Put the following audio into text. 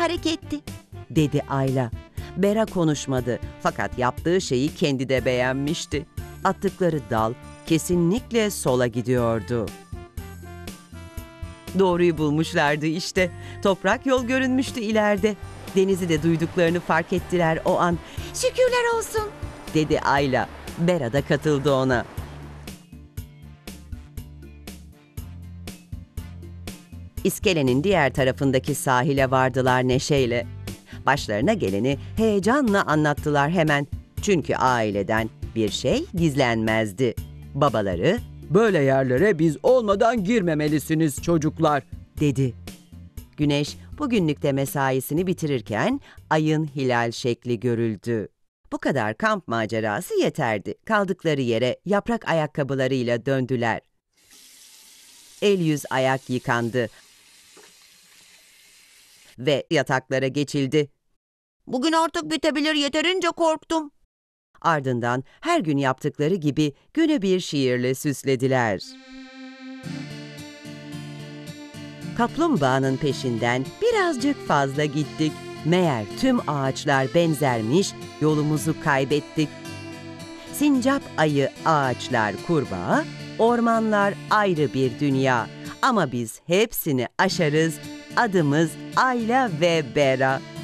hareketti, dedi Ayla. Bera konuşmadı fakat yaptığı şeyi kendi de beğenmişti. Attıkları dal kesinlikle sola gidiyordu. Doğruyu bulmuşlardı işte. Toprak yol görünmüştü ileride. Denizi de duyduklarını fark ettiler o an. "Şükürler olsun," dedi Ayla. Bera da katıldı ona. İskelenin diğer tarafındaki sahile vardılar neşeyle. Başlarına geleni heyecanla anlattılar hemen. Çünkü aileden bir şey gizlenmezdi. Babaları, "Böyle yerlere biz olmadan girmemelisiniz çocuklar," dedi. Güneş bugünlük de mesaisini bitirirken ayın hilal şekli görüldü. Bu kadar kamp macerası yeterdi. Kaldıkları yere yaprak ayakkabılarıyla döndüler. El yüz ayak yıkandı ve yataklara geçildi. "Bugün artık bitebilir, yeterince korktum." Ardından her gün yaptıkları gibi günü bir şiirle süslediler. Kaplumbağanın peşinden birazcık fazla gittik. Meğer tüm ağaçlar benzermiş, yolumuzu kaybettik. Sincap ayı, ağaçlar kurbağa, ormanlar ayrı bir dünya. Ama biz hepsini aşarız, adımız Ayla ve Bera.